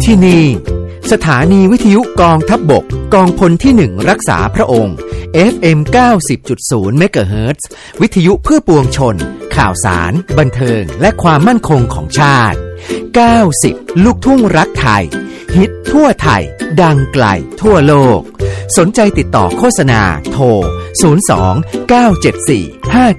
ที่นี่สถานีวิทยุกองทัพบกกองพลที่1รักษาพระองค์ FM 90.0 เมกะเฮิรตซ์ วิทยุเพื่อปวงชนข่าวสารบันเทิงและความมั่นคงของชาติ90ลูกทุ่งรักไทยฮิตทั่วไทยดังไกลทั่วโลกสนใจติดต่อโฆษณาโทร02 974